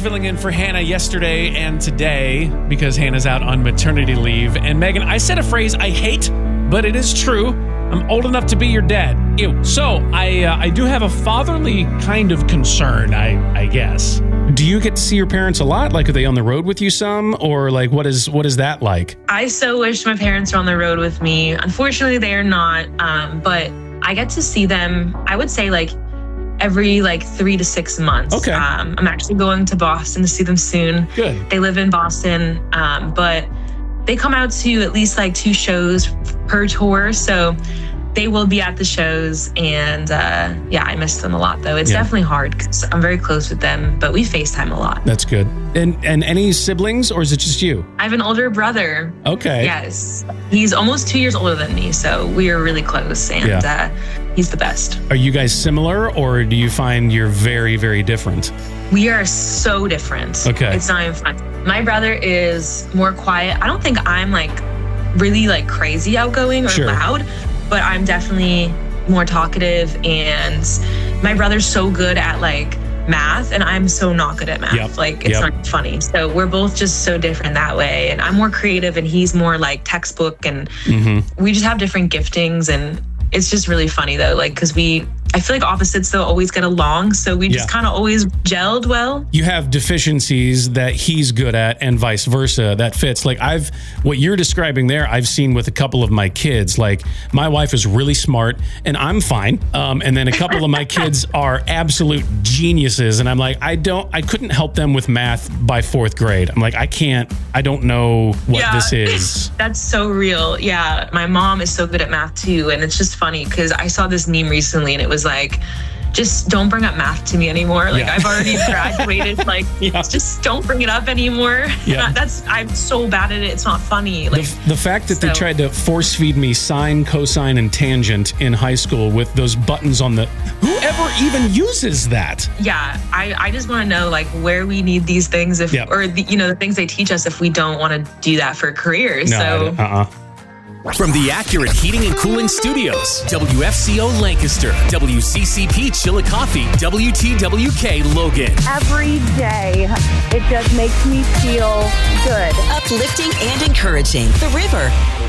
filling in for Hannah yesterday and today because Hannah's out on maternity leave. And Megan, I said a phrase I hate, but it is true. I'm old enough to be your dad. Ew. So I do have a fatherly kind of concern, I guess. Do you get to see your parents a lot? Like, are they on the road with you some? Or like, what is that like? I so wish my parents were on the road with me. Unfortunately, they are not. But I get to see them, I would say like every 3 to 6 months. Okay. I'm actually going to Boston to see them soon. Good. They live in Boston, but they come out to at least 2 shows per tour. So they will be at the shows. And I miss them a lot, though. It's definitely hard because I'm very close with them, but we FaceTime a lot. That's good. And any siblings, or is it just you? I have an older brother. Okay. Yes. He's almost 2 years older than me. So we are really close, and he's the best. Are you guys similar, or do you find you're very, very different? We are so different. Okay. It's not even fun. My brother is more quiet. I don't think I'm really crazy outgoing or loud, but I'm definitely more talkative. And my brother's so good at math, and I'm so not good at math. It's not funny. So we're both just so different that way. And I'm more creative, and he's more textbook, and we just have different giftings. And it's just really funny though, because I feel like opposites though always get along. So we just kind of always gelled well. You have deficiencies that he's good at and vice versa. That fits. What you're describing there, I've seen with a couple of my kids. My wife is really smart and I'm fine. And then a couple of my kids are absolute geniuses. And I'm I couldn't help them with math by 4th grade. I'm I don't know what this is. That's so real. Yeah. My mom is so good at math too. And it's just funny because I saw this meme recently and it was just don't bring up math to me anymore. I've already graduated. Just don't bring it up anymore. Yeah. I'm so bad at it. It's not funny. The fact that they tried to force feed me sine, cosine, and tangent in high school with those buttons on whoever even uses that? Yeah. I just want to know where we need these things or the things they teach us if we don't want to do that for careers. No, From the Accurate Heating and Cooling Studios, WFCO Lancaster, WCCP Chillicothe, WTWK Logan. Every day, it just makes me feel good. Uplifting and encouraging. The River,